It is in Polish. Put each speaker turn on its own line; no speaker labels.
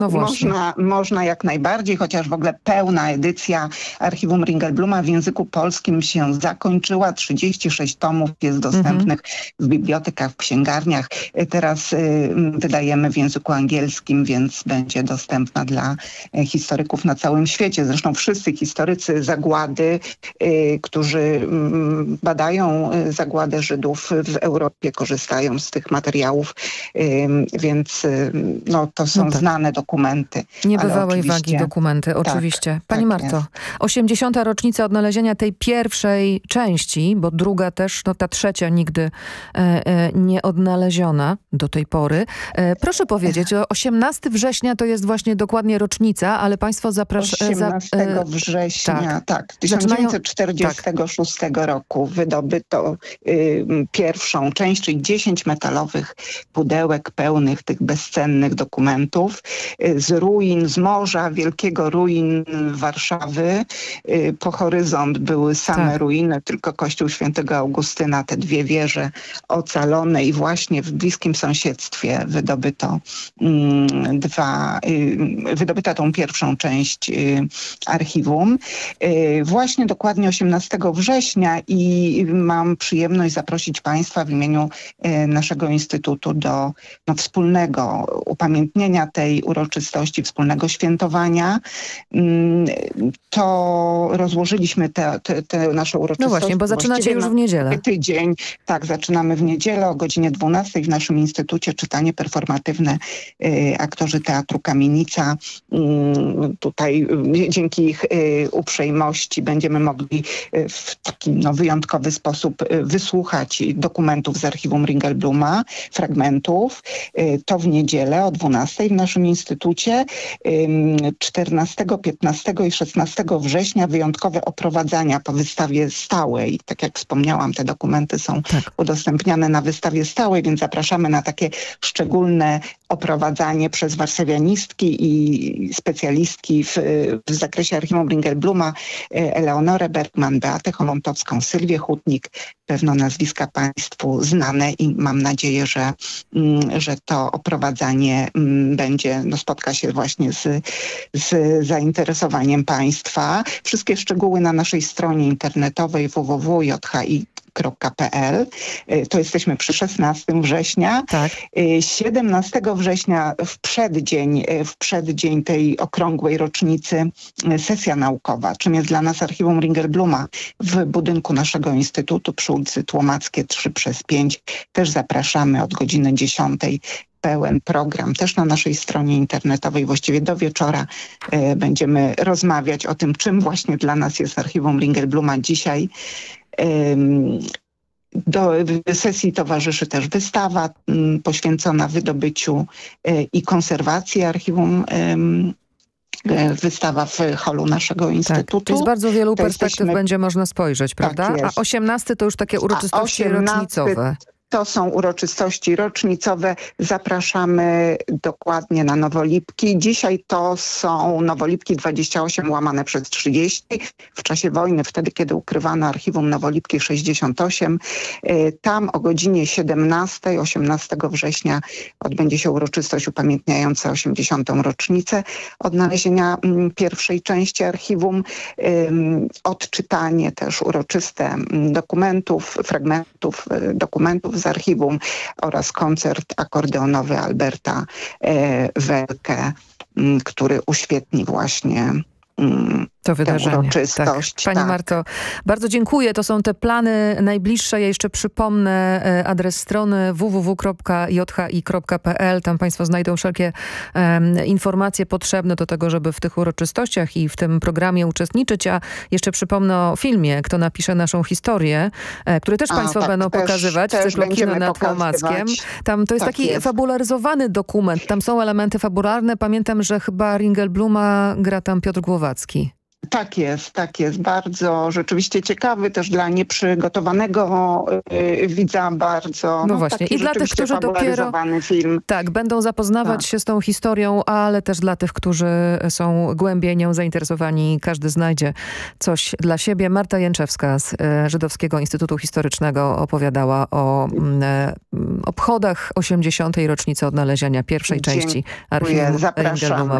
No właśnie.
Można jak najbardziej, chociaż w ogóle pełna edycja Archiwum Ringelbluma w języku polskim się zakończyła. 36 tomów jest dostępnych w bibliotekach, w księgarniach. Teraz wydajemy w języku angielskim, więc będzie dostępna dla historyków na całym świecie. Zresztą wszyscy historycy zagłady, którzy badają zagładę Żydów w Europie, korzystają z tych materiałów, więc to są znane dokumenty.
Niebywałej wagi dokumenty, oczywiście. Pani Marto, jest. 80. rocznica odnalezienia tej pierwszej części, bo druga też, ta trzecia nigdy nie odnaleziona do tej pory. Proszę powiedzieć, 18 września to jest właśnie dokładnie rocznica, ale państwo zapraszają...
18 września, 1946 roku wydobyto pierwszą część, czyli 10 metalowych pudełek pełnych tych bezcennych dokumentów z ruin, z morza, wielkiego ruin Warszawy. Po horyzont były same ruiny, tylko kościół świętego Augustyna, te dwie wieże ocalone i właśnie w bliskim sąsiedztwie wydobyto tą pierwszą część archiwum. Właśnie dokładnie 18 września i mam przyjemność zaprosić państwa w imieniu naszego Instytutu do wspólnego upamiętnienia tej uroczystości, wspólnego świętowania. To rozłożyliśmy te nasze uroczystości.
No właśnie, bo zaczynacie już w niedzielę.
Tydzień. Tak, zaczynamy w niedzielę o godzinie 12 w naszym Instytucie czytanie performatywne. Aktorzy Teatru Kamienica. Tutaj dzięki ich uprzejmości będziemy mogli w taki wyjątkowy sposób wysłuchać dokumentów z archiwum Ringelbluma, fragmentów. To w niedzielę o 12 w naszym Instytucie. 14, 15 i 16 września wyjątkowe oprowadzania po wystawie stałej. Tak jak wspomniałam, te dokumenty są udostępniane na wystawie stałej, więc zapraszamy na takie szczególne oprowadzanie przez warszawianistki i specjalistki w zakresie archiwum Ringelbluma, Eleonorę Bergman, Beatę Chomątowską, Sylwię Hutnik, pewno nazwiska państwu znane i mam nadzieję, że to oprowadzanie spotka się właśnie z zainteresowaniem państwa. Wszystkie szczegóły na naszej stronie internetowej www.jhi.pl. To jesteśmy przy 16 września. 17 września w przeddzień tej okrągłej rocznicy sesja naukowa, czym jest dla nas Archiwum Ringelbluma w budynku naszego Instytutu przy ulicy Tłomackie 3/5. Też zapraszamy od godziny 10. Pełen program też na naszej stronie internetowej. Właściwie do wieczora będziemy rozmawiać o tym, czym właśnie dla nas jest Archiwum Ringelbluma dzisiaj. Do sesji towarzyszy też wystawa poświęcona wydobyciu i konserwacji archiwum. Wystawa w holu naszego Instytutu.
To z bardzo wielu perspektyw będzie można spojrzeć, prawda? A 18 to już takie uroczystości rocznicowe.
To są uroczystości rocznicowe. Zapraszamy dokładnie na Nowolipki. Dzisiaj to są Nowolipki 28/30. W czasie wojny, wtedy kiedy ukrywano archiwum Nowolipki 68. Tam o godzinie 17, 18 września odbędzie się uroczystość upamiętniająca 80. rocznicę odnalezienia pierwszej części archiwum. Odczytanie też uroczyste fragmentów dokumentów z archiwum oraz koncert akordeonowy Alberta Welke, który uświetni właśnie
to wydarzenie.
Uroczystość.
Pani Marto, bardzo dziękuję. To są te plany najbliższe. Ja jeszcze przypomnę adres strony www.jhi.pl. Tam państwo znajdą wszelkie informacje potrzebne do tego, żeby w tych uroczystościach i w tym programie uczestniczyć. A jeszcze przypomnę o filmie Kto napisze naszą historię, który też państwo będą pokazywać w cyklu Kino nad Tłomackiem. Tam to jest taki fabularyzowany dokument. Tam są elementy fabularne. Pamiętam, że chyba Ringelbluma gra tam Piotr Głowacki.
Tak jest. Bardzo rzeczywiście ciekawy, też dla nieprzygotowanego widza bardzo.
No właśnie.
Taki
i dla tych, którzy dopiero
film.
Tak, będą zapoznawać się z tą historią, ale też dla tych, którzy są głębiej nią zainteresowani. Każdy znajdzie coś dla siebie. Marta Jęczewska z Żydowskiego Instytutu Historycznego opowiadała o obchodach 80. rocznicy odnalezienia pierwszej części archiwum Ringelbluma.